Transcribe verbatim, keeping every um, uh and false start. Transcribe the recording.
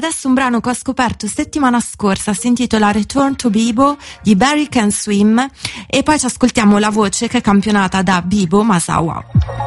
adesso un brano che ho scoperto settimana scorsa, si intitola Return to Bibo di Barry Can Swim, e poi ci ascoltiamo la voce che è campionata da Bibo Masawa.